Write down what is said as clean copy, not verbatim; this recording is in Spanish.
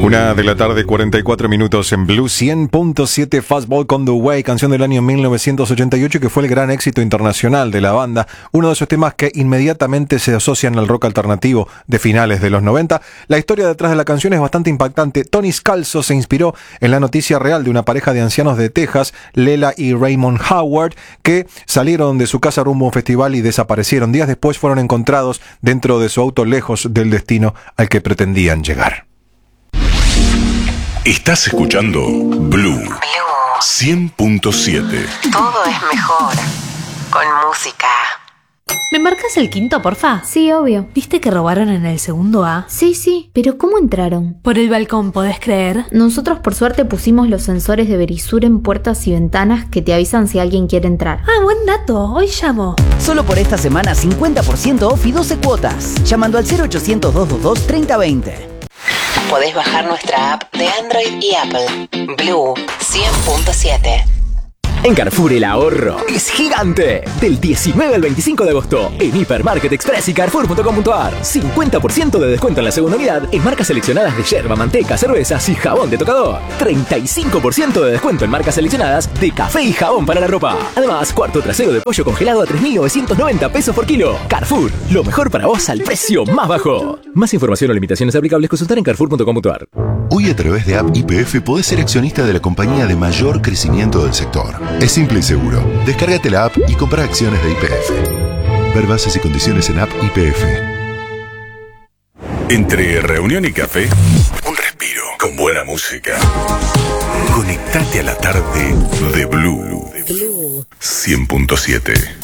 1:44 PM en Blue 100.7. Fastball on the Way, canción del año 1988 que fue el gran éxito internacional de la banda, uno de esos temas que inmediatamente se asocian al rock alternativo de finales de los 90. La historia detrás de la canción es bastante impactante. Tony Scalzo se inspiró en la noticia real de una pareja de ancianos de Texas, Lela y Raymond Howard, que salieron de su casa rumbo a un festival y desaparecieron. Días después fueron encontrados dentro de su auto lejos del destino al que pretendían llegar. Estás escuchando Blue 100.7. Todo es mejor con música. ¿Me marcas el quinto, porfa? Sí, obvio. ¿Viste que robaron en el segundo A? Sí, pero ¿cómo entraron? Por el balcón, ¿podés creer? Nosotros por suerte pusimos los sensores de Verisur en puertas y ventanas que te avisan si alguien quiere entrar. Ah, buen dato. Hoy llamo. Solo por esta semana 50% off y 12 cuotas. Llamando al 0800-222-3020. Podés bajar nuestra app de Android y Apple. Blue 100.7. En Carrefour el ahorro es gigante. Del 19 al 25 de agosto en Hipermarket Express y Carrefour.com.ar. 50% de descuento en la segunda unidad en marcas seleccionadas de yerba, manteca, cervezas y jabón de tocador. 35% de descuento en marcas seleccionadas de café y jabón para la ropa. Además, cuarto trasero de pollo congelado a 3.990 pesos por kilo. Carrefour, lo mejor para vos al precio más bajo. Más información o limitaciones aplicables consultar en Carrefour.com.ar. Hoy a través de App YPF podés ser accionista de la compañía de mayor crecimiento del sector. Es simple y seguro. Descárgate la app y compra acciones de YPF. Ver bases y condiciones en App YPF. Entre reunión y café, un respiro con buena música. Conectate a la tarde de Blue 100.7.